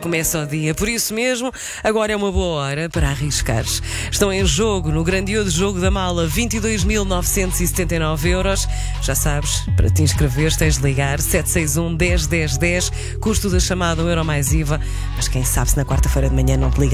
começa o dia. Por isso mesmo, agora é uma boa hora para arriscares. Estão em jogo, no grandioso jogo da mala, 22.979 euros. Já sabes, para te inscreveres tens de ligar 761 10 10 10, custo da chamada 1 euro mais IVA. Mas quem sabe se na quarta-feira de manhã não te liga